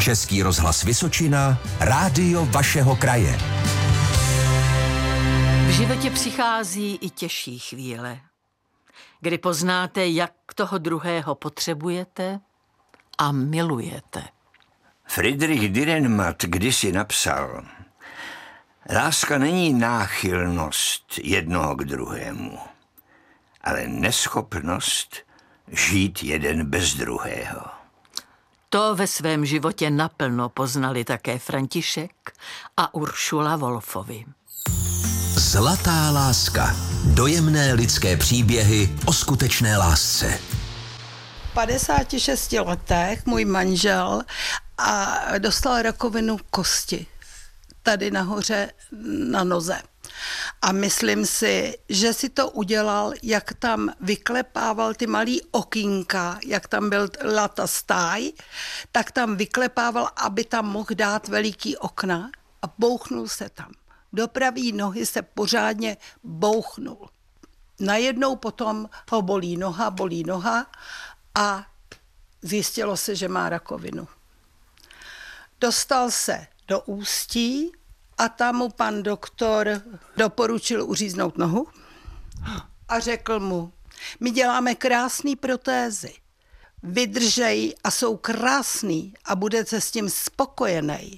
Český rozhlas Vysočina, rádio vašeho kraje. V životě přichází i těžší chvíle, kdy poznáte, jak toho druhého potřebujete a milujete. Friedrich Dürrenmatt kdysi napsal: láska není náchylnost jednoho k druhému, ale neschopnost žít jeden bez druhého. To ve svém životě naplno poznali také František a Uršula Wolfovi. Zlatá láska. Dojemné lidské příběhy o skutečné lásce. V 56 letech můj manžel dostal rakovinu kosti tady nahoře na noze. A myslím si, že si to udělal, jak tam vyklepával ty malý okýnka, jak tam byla ta stáj, tak tam vyklepával, aby tam mohl dát veliký okna a bouchnul se tam. Do pravý nohy se pořádně bouchnul. Najednou potom ho bolí noha a zjistilo se, že má rakovinu. Dostal se do Ústí a tam mu pan doktor doporučil uříznout nohu a řekl mu: my děláme krásný protézy, vydržej a jsou krásný a budete s tím spokojený.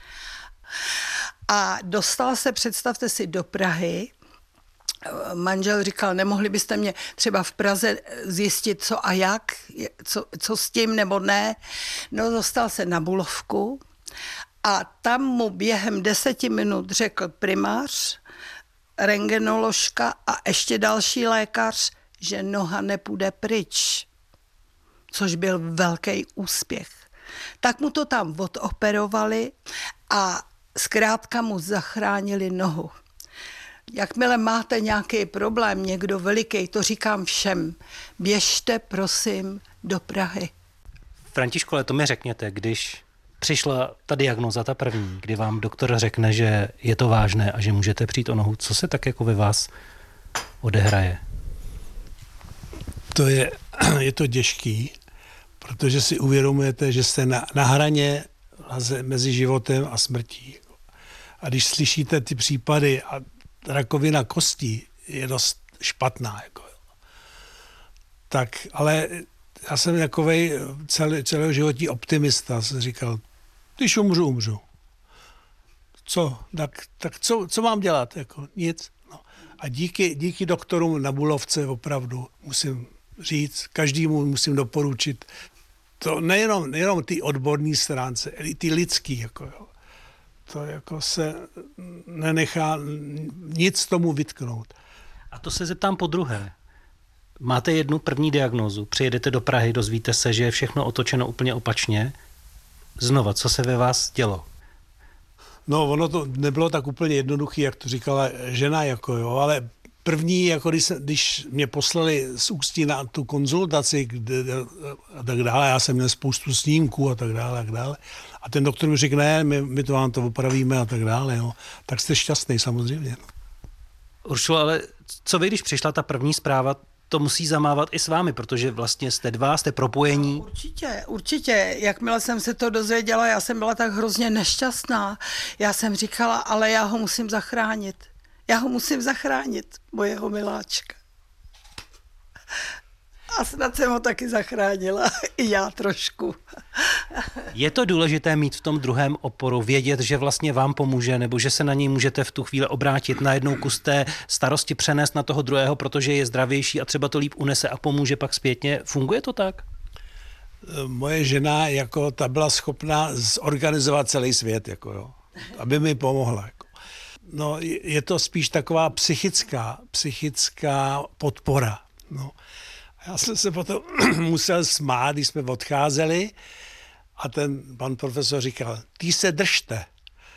A dostal se, představte si, do Prahy. Manžel říkal: nemohli byste mě třeba v Praze zjistit, co a jak, co s tím nebo ne. No, dostal se na Bulovku a tam mu během 10 minut řekl primář, rentgenoložka a ještě další lékař, že noha nepůjde pryč, což byl velký úspěch. Tak mu to tam odoperovali a zkrátka mu zachránili nohu. Jakmile máte nějaký problém, někdo veliký, to říkám všem, běžte prosím do Prahy. Františku, ale to mi řekněte, když přišla ta diagnóza, ta první, kdy vám doktor řekne, že je to vážné a že můžete přijít o nohu, co se tak jako ve vás odehraje? Je to těžký, protože si uvědomujete, že jste na hraně mezi životem a smrtí. A když slyšíte ty případy a rakovina kostí je dost špatná. Tak, ale já jsem takovej celoživotní optimista. Jsem říkal, když umřu. Co? Tak co mám dělat? Nic. No. A díky doktorům na Bulovce opravdu musím říct, každému musím doporučit, to nejenom ty odborné stránce, ale i ty lidský. To se nenechá nic tomu vytknout. A to se zeptám podruhé. Máte jednu první diagnózu, přijedete do Prahy, dozvíte se, že je všechno otočeno úplně opačně. Znova, co se ve vás dělo? No, ono to nebylo tak úplně jednoduché, jak to říkala žena, ale první, když mě poslali z Ústí na tu konzultaci a tak dále, já jsem měl spoustu snímků a tak dále. A ten doktor mi řekl, ne, my to vám to opravíme a tak dále. No. Tak jste šťastný samozřejmě. No. Uršulo, ale co vy, když přišla ta první zpráva, to musí zamávat i s vámi, protože vlastně jste jste propojení. No, určitě. Jakmile jsem se to dozvěděla, já jsem byla tak hrozně nešťastná. Já jsem říkala, ale já ho musím zachránit, mojeho miláčka. A snad jsem ho taky zachránila, i já trošku. Je to důležité mít v tom druhém oporu, vědět, že vlastně vám pomůže, nebo že se na něj můžete v tu chvíli obrátit, najednou kus té starosti přenést na toho druhého, protože je zdravější a třeba to líp unese a pomůže pak zpětně. Funguje to tak? Moje žena ta byla schopná zorganizovat celý svět, aby mi pomohla. No, je to spíš taková psychická podpora. No. Já jsem se potom musel smát, když jsme odcházeli a ten pan profesor říkal, ty se držte,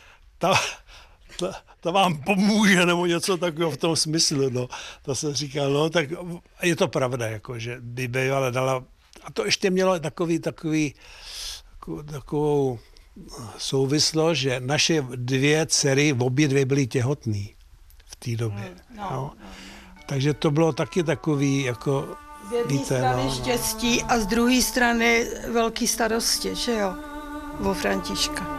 to vám pomůže, nebo něco takového v tom smyslu. No. To jsem říkal, no, tak je to pravda, že by bývala dala. A to ještě mělo takovou souvislost, že naše 2 dcery, obě 2 byly těhotný v té době. No. Takže to bylo taky takový, z jedné strany štěstí a z druhé strany velký starosti, že jo? o Františka.